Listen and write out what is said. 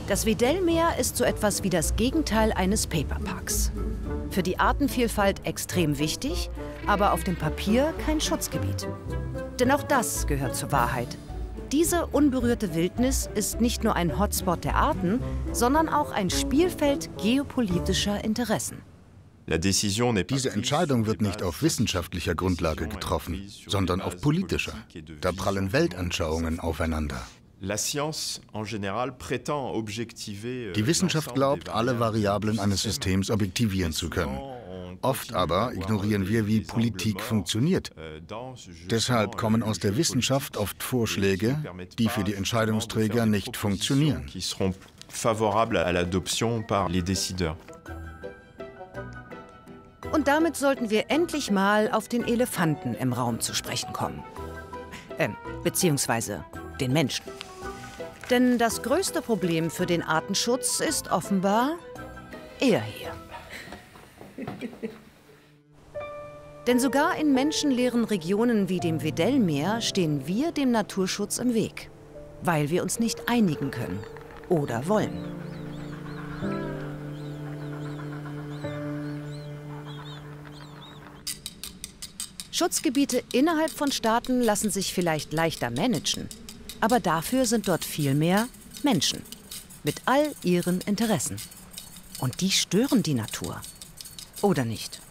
Das Weddell-Meer ist so etwas wie das Gegenteil eines Paperparks. Für die Artenvielfalt extrem wichtig, aber auf dem Papier kein Schutzgebiet. Denn auch das gehört zur Wahrheit. Diese unberührte Wildnis ist nicht nur ein Hotspot der Arten, sondern auch ein Spielfeld geopolitischer Interessen. Diese Entscheidung wird nicht auf wissenschaftlicher Grundlage getroffen, sondern auf politischer. Da prallen Weltanschauungen aufeinander. Die Wissenschaft glaubt, alle Variablen eines Systems objektivieren zu können. Oft aber ignorieren wir, wie Politik funktioniert. Deshalb kommen aus der Wissenschaft oft Vorschläge, die für die Entscheidungsträger nicht funktionieren. Und damit sollten wir endlich mal auf den Elefanten im Raum zu sprechen kommen. Beziehungsweise den Menschen. Denn das größte Problem für den Artenschutz ist offenbar er hier. Denn sogar in menschenleeren Regionen wie dem Weddell-Meer stehen wir dem Naturschutz im Weg, weil wir uns nicht einigen können oder wollen. Schutzgebiete innerhalb von Staaten lassen sich vielleicht leichter managen, aber dafür sind dort viel mehr Menschen mit all ihren Interessen. Und die stören die Natur. Oder nicht?